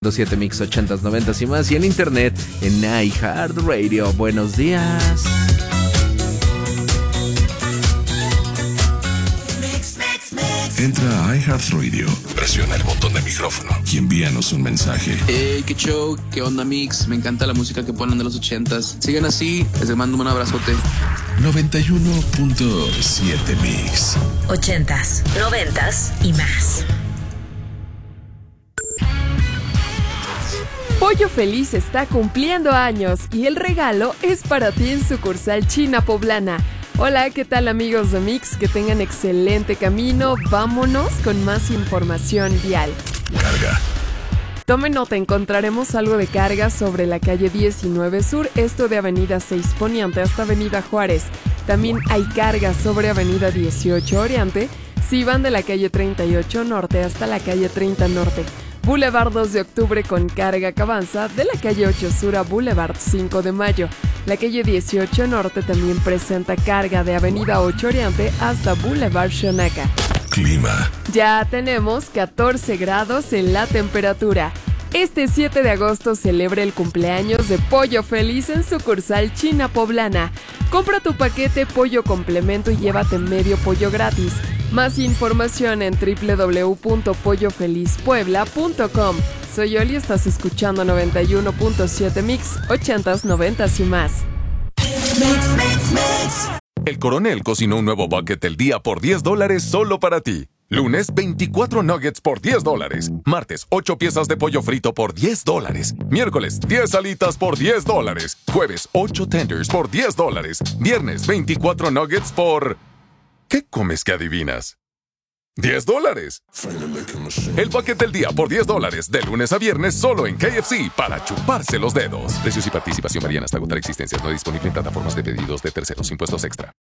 91.7 Mix 80s, 90s y más, y en internet en iHeartRadio. Buenos días. Entra a iHeartRadio, presiona el botón de micrófono y envíanos un mensaje. Qué show, qué onda Mix, me encanta la música que ponen de los 80s. Sigan así, les mando un abrazote. 91.7 Mix. 80s, 90s y más. Pollo Feliz está cumpliendo años y el regalo es para ti en sucursal China Poblana. Hola, ¿qué tal amigos de Mix? Que tengan excelente camino. Vámonos con más información vial. Carga. Tome nota, encontraremos algo de carga sobre la calle 19 Sur, esto de Avenida 6 Poniente hasta Avenida Juárez. También hay carga sobre Avenida 18 Oriente, si van de la calle 38 Norte hasta la calle 30 Norte. Boulevard 2 de Octubre con carga que avanza de la calle 8 Sur a Boulevard 5 de Mayo. La calle 18 Norte también presenta carga de Avenida 8 Oriente hasta Boulevard Xonaca. Clima. Ya tenemos 14 grados en la temperatura. Este 7 de agosto celebra el cumpleaños de Pollo Feliz en sucursal China Poblana. Compra tu paquete pollo complemento y llévate medio pollo gratis. Más información en www.pollofelizpuebla.com. Soy Oli, estás escuchando 91.7 Mix, 80s, 90s y más. El Coronel cocinó un nuevo bucket del día por $10 solo para ti. Lunes, 24 nuggets por $10. Martes, 8 piezas de pollo frito por $10. Miércoles, 10 alitas por $10. Jueves, 8 tenders por $10. Viernes, 24 nuggets por... ¿Qué comes que adivinas? $10. El paquete del día por $10, de lunes a viernes solo en KFC para chuparse los dedos. Precios y participación varían hasta agotar existencias. No disponible en plataformas de pedidos de terceros. Impuestos extra.